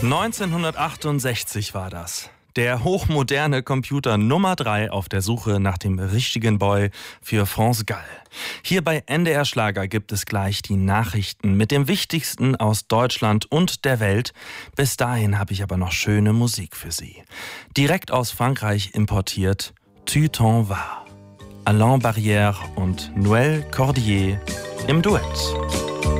1968 war das. Der hochmoderne Computer Nummer 3 auf der Suche nach dem richtigen Boy für France Gall. Hier bei NDR Schlager gibt es gleich die Nachrichten mit dem Wichtigsten aus Deutschland und der Welt. Bis dahin habe ich aber noch schöne Musik für Sie. Direkt aus Frankreich importiert Tu t'en vas. Alain Barrière und Noël Cordier im Duett.